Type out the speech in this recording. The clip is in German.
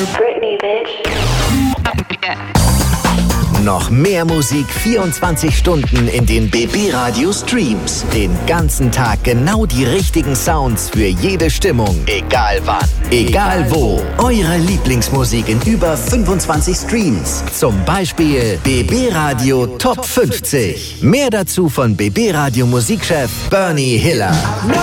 Britney, bitch. Noch mehr Musik 24 Stunden in den BB Radio Streams. Den ganzen Tag genau die richtigen Sounds für jede Stimmung. Egal wann, egal wo. Eure Lieblingsmusik in über 25 Streams. Zum Beispiel BB Radio Top 50. Mehr dazu von BB Radio Musikchef Bernie Hiller.